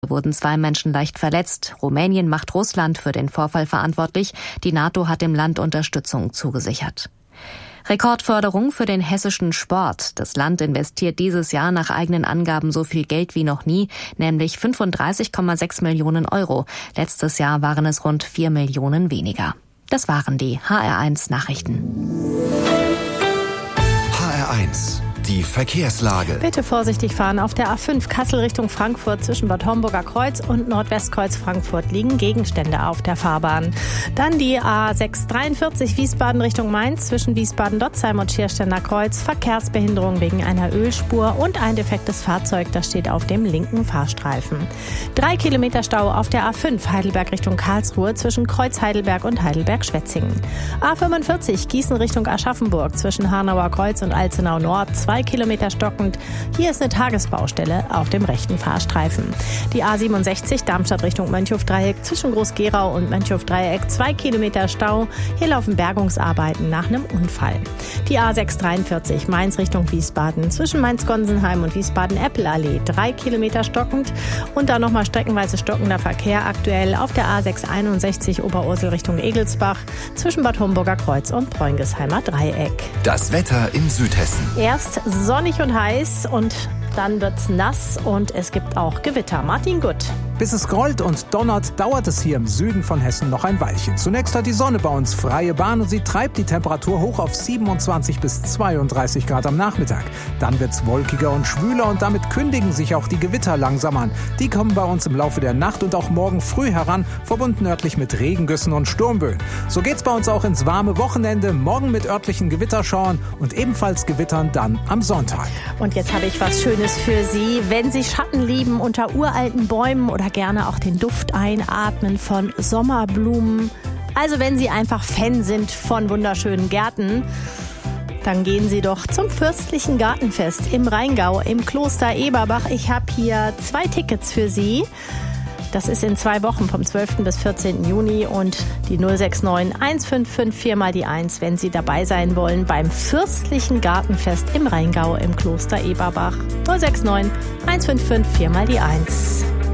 wurden 2 Menschen leicht verletzt. Rumänien macht Russland für den Vorfall verantwortlich. Die NATO hat dem Land Unterstützung zugesichert. Rekordförderung für den hessischen Sport. Das Land investiert dieses Jahr nach eigenen Angaben so viel Geld wie noch nie, nämlich 35,6 Millionen Euro. Letztes Jahr waren es rund 4 Millionen weniger. Das waren die HR1 Nachrichten. HR1, die Verkehrslage. Bitte vorsichtig fahren. Auf der A5 Kassel Richtung Frankfurt zwischen Bad Homburger Kreuz und Nordwestkreuz Frankfurt liegen Gegenstände auf der Fahrbahn. Dann die A643 Wiesbaden Richtung Mainz zwischen Wiesbaden-Dotzheim und Schiersteiner Kreuz. Verkehrsbehinderung wegen einer Ölspur und ein defektes Fahrzeug, das steht auf dem linken Fahrstreifen. 3 Kilometer Stau auf der A5 Heidelberg Richtung Karlsruhe zwischen Kreuz Heidelberg und Heidelberg-Schwetzingen. A45 Gießen Richtung Aschaffenburg zwischen Hanauer Kreuz und Alzenau Nord. 2 Kilometer stockend. Hier ist eine Tagesbaustelle auf dem rechten Fahrstreifen. Die A67 Darmstadt Richtung Mönchhof-Dreieck zwischen Groß-Gerau und Mönchhof-Dreieck 2 Kilometer Stau. Hier laufen Bergungsarbeiten nach einem Unfall. Die A643 Mainz Richtung Wiesbaden zwischen Mainz-Gonsenheim und Wiesbaden-Eppelallee 3 Kilometer stockend. Und dann nochmal streckenweise stockender Verkehr aktuell auf der A661 Oberursel Richtung Egelsbach zwischen Bad Homburger Kreuz und Preungesheimer Dreieck. Das Wetter in Südhessen. Erst sonnig und heiß und dann wird's nass und es gibt auch Gewitter. Martin Gutt. Bis es grollt und donnert, dauert es hier im Süden von Hessen noch ein Weilchen. Zunächst hat die Sonne bei uns freie Bahn und sie treibt die Temperatur hoch auf 27 bis 32 Grad am Nachmittag. Dann wird's wolkiger und schwüler und damit kündigen sich auch die Gewitter langsam an. Die kommen bei uns im Laufe der Nacht und auch morgen früh heran, verbunden örtlich mit Regengüssen und Sturmböen. So geht's bei uns auch ins warme Wochenende, morgen mit örtlichen Gewitterschauern und ebenfalls Gewittern dann am Sonntag. Und jetzt habe ich was Schönes für Sie. Wenn Sie Schatten lieben unter uralten Bäumen oder gerne auch den Duft einatmen von Sommerblumen. Also wenn Sie einfach Fan sind von wunderschönen Gärten, dann gehen Sie doch zum Fürstlichen Gartenfest im Rheingau im Kloster Eberbach. Ich habe hier 2 Tickets für Sie. Das ist in 2 Wochen vom 12. bis 14. Juni und die 069 155 4 mal die 1, wenn Sie dabei sein wollen beim Fürstlichen Gartenfest im Rheingau im Kloster Eberbach. 069 155 4 mal die 1.